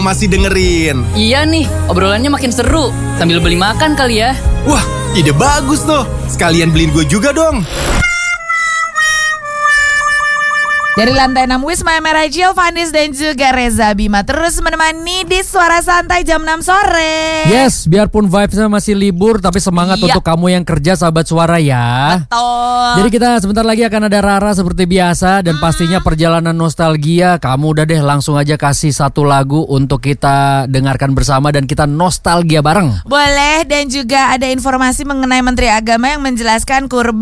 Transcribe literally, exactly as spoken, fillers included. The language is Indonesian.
masih dengerin. Iya nih, obrolannya makin seru. Sambil beli makan kali ya. Wah, ide bagus tuh. Sekalian beliin gue juga dong. Dari lantai enam Wisma M R I, Vanis dan juga Reza Bima terus menemani di Suara Santai jam enam sore. Yes, biarpun vibesnya masih libur, tapi semangat Iya. untuk kamu yang kerja sahabat Suara ya. Betul. Jadi kita sebentar lagi akan ada Rara seperti biasa. Dan pastinya perjalanan nostalgia. Kamu udah deh langsung aja kasih satu lagu untuk kita dengarkan bersama dan kita nostalgia bareng. Boleh, dan juga ada informasi mengenai Menteri Agama yang menjelaskan kurban